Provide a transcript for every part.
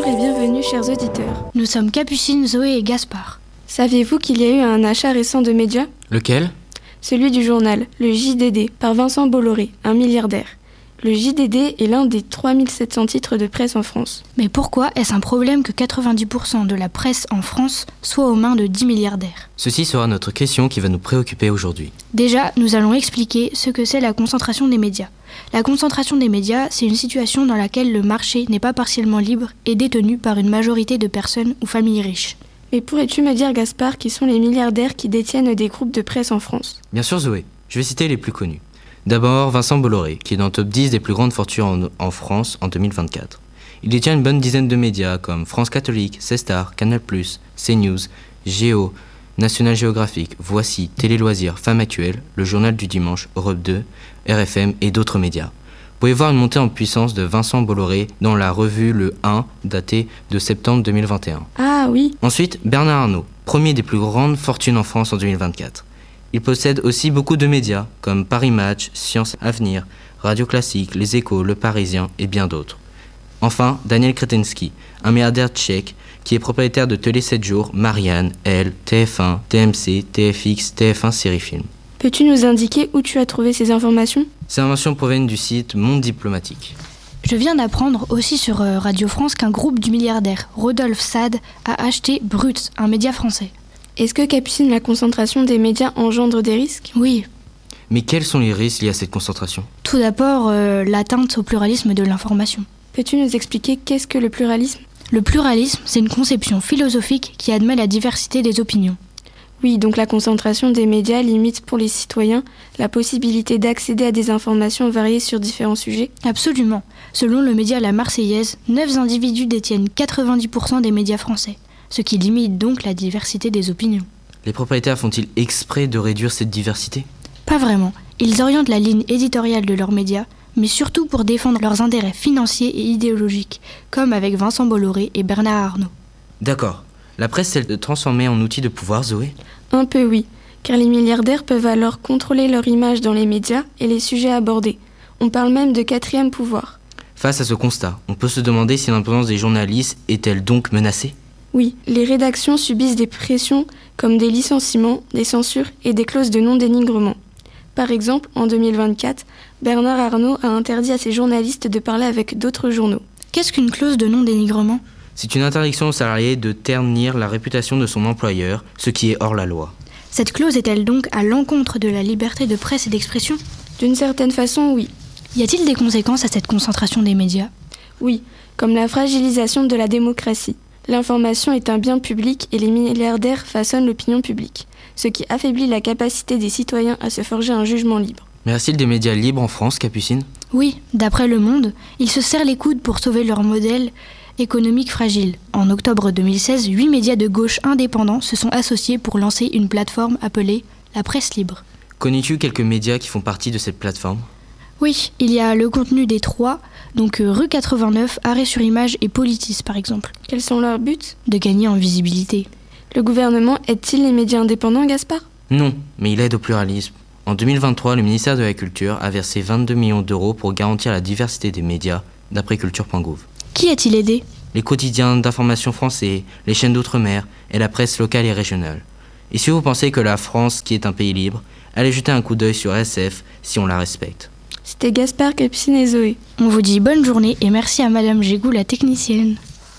Bonjour et bienvenue chers auditeurs. Nous sommes Capucine, Zoé et Gaspard. Saviez-vous qu'il y a eu un achat récent de médias ? Lequel ? Celui du journal, le JDD, par Vincent Bolloré, un milliardaire. Le JDD est l'un des 3700 titres de presse en France. Mais pourquoi est-ce un problème que 90% de la presse en France soit aux mains de 10 milliardaires ? Ceci sera notre question qui va nous préoccuper aujourd'hui. Déjà, nous allons expliquer ce que c'est la concentration des médias. La concentration des médias, c'est une situation dans laquelle le marché n'est pas partiellement libre et détenu par une majorité de personnes ou familles riches. Mais pourrais-tu me dire, Gaspard, qui sont les milliardaires qui détiennent des groupes de presse en France ? Bien sûr Zoé, je vais citer les plus connus. D'abord Vincent Bolloré, qui est dans le top 10 des plus grandes fortunes en France en 2024. Il détient une bonne dizaine de médias comme France Catholique, C-Star, Canal+, CNews, Géo, National Geographic, Voici, Télé Loisirs, Femme Actuelle, Le Journal du Dimanche, Europe 2, RFM et d'autres médias. Vous pouvez voir une montée en puissance de Vincent Bolloré dans la revue Le 1, datée de septembre 2021. Ah oui. Ensuite, Bernard Arnault, premier des plus grandes fortunes en France en 2024. Il possède aussi beaucoup de médias comme Paris Match, Science Avenir, Radio Classique, Les Échos, Le Parisien et bien d'autres. Enfin, Daniel Kretinsky, un milliardaire tchèque qui est propriétaire de Télé 7 jours, Marianne, Elle, TF1, TMC, TFX, TF1 Série Film. Peux-tu nous indiquer où tu as trouvé ces informations ? Ces informations proviennent du site Monde Diplomatique. Je viens d'apprendre aussi sur Radio France qu'un groupe du milliardaire Rodolphe Sade a acheté Brut, un média français. Est-ce que, Capucine, la concentration des médias engendre des risques ? Oui. Mais quels sont les risques liés à cette concentration ? Tout d'abord, l'atteinte au pluralisme de l'information. Peux-tu nous expliquer qu'est-ce que le pluralisme ? Le pluralisme, c'est une conception philosophique qui admet la diversité des opinions. Oui, donc la concentration des médias limite pour les citoyens la possibilité d'accéder à des informations variées sur différents sujets ? Absolument. Selon le média La Marseillaise, 9 individus détiennent 90% des médias français, ce qui limite donc la diversité des opinions. Les propriétaires font-ils exprès de réduire cette diversité ? Pas vraiment. Ils orientent la ligne éditoriale de leurs médias, mais surtout pour défendre leurs intérêts financiers et idéologiques, comme avec Vincent Bolloré et Bernard Arnault. D'accord. La presse s'est transformée en outil de pouvoir, Zoé ? Un peu oui, car les milliardaires peuvent alors contrôler leur image dans les médias et les sujets abordés. On parle même de quatrième pouvoir. Face à ce constat, on peut se demander si l'indépendance des journalistes est-elle donc menacée ? Oui, les rédactions subissent des pressions comme des licenciements, des censures et des clauses de non-dénigrement. Par exemple, en 2024, Bernard Arnault a interdit à ses journalistes de parler avec d'autres journaux. Qu'est-ce qu'une clause de non-dénigrement ? C'est une interdiction aux salariés de ternir la réputation de son employeur, ce qui est hors la loi. Cette clause est-elle donc à l'encontre de la liberté de presse et d'expression ? D'une certaine façon, oui. Y a-t-il des conséquences à cette concentration des médias ? Oui, comme la fragilisation de la démocratie. L'information est un bien public et les milliardaires façonnent l'opinion publique, ce qui affaiblit la capacité des citoyens à se forger un jugement libre. Mais reste-t-il des médias libres en France, Capucine ? Oui, d'après Le Monde, ils se serrent les coudes pour sauver leur modèle économique fragile. En octobre 2016, 8 médias de gauche indépendants se sont associés pour lancer une plateforme appelée la Presse Libre. Connais-tu quelques médias qui font partie de cette plateforme ? Oui, il y a le contenu des 3, donc Rue 89, Arrêt sur Image et Politis par exemple. Quels sont leurs buts ? De gagner en visibilité. Le gouvernement aide-t-il les médias indépendants, Gaspard ? Non, mais il aide au pluralisme. En 2023, le ministère de la Culture a versé 22 millions d'euros pour garantir la diversité des médias, d'après culture.gouv. Qui a-t-il aidé ? Les quotidiens d'information français, les chaînes d'outre-mer et la presse locale et régionale. Et si vous pensez que la France, qui est un pays libre, allez jeter un coup d'œil sur SF si on la respecte. C'était Gaspard, Capucine et Zoé. On vous dit bonne journée et merci à Madame Gégou, la technicienne.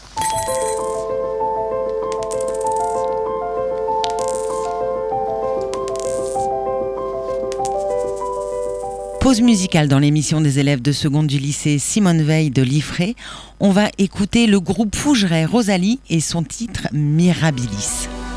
Pause musicale dans l'émission des élèves de seconde du lycée Simone Veil de Liffré. On va écouter le groupe Fougeret Rosalie et son titre Mirabilis.